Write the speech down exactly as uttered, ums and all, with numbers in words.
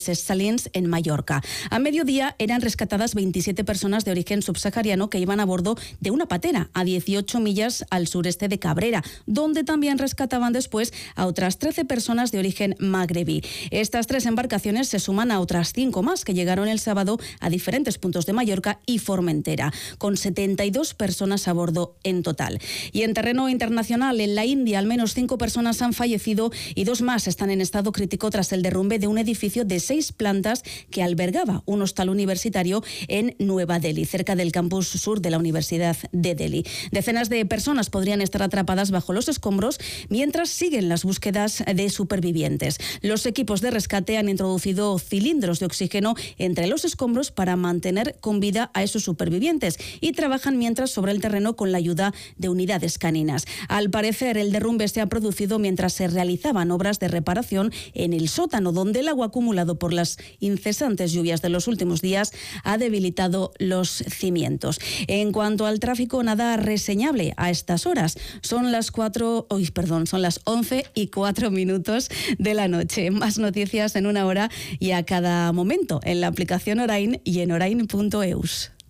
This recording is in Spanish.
Salins, en Mallorca. A mediodía eran rescatadas veintisiete personas de origen subsahariano que iban a bordo de una patera a dieciocho millas al sureste de Cabrera, donde también rescataban después a otras trece personas de origen magrebí. Estas tres embarcaciones se suman a otras cinco más que llegaron el sábado a diferentes puntos de Mallorca y Formentera, con setenta y dos personas a bordo en total. Y en terreno internacional, en la India, al menos cinco personas han fallecido y dos más están en estado crítico tras el derrumbe de un edificio de seis plantas que albergaba un hostal universitario en Nueva Delhi, cerca del campus sur de la Universidad de Delhi. Decenas de personas podrían estar atrapadas bajo los escombros mientras siguen las búsquedas de supervivientes. Los equipos de rescate han introducido cilindros de oxígeno entre los escombros para mantener con vida a esos supervivientes y trabajan mientras sobre el terreno con la ayuda de unidades caninas. Al parecer, el derrumbe se ha producido mientras se realizaban obras de reparación en el sótano, donde el agua acumulado por las incesantes lluvias de los últimos días ha debilitado los cimientos. En cuanto al tráfico, nada reseñable a estas horas. Son las cuatro, oh, perdón, son las once y cuatro minutos de la noche. Más noticias en una hora y a cada momento en la aplicación Orain y en orain punto eus.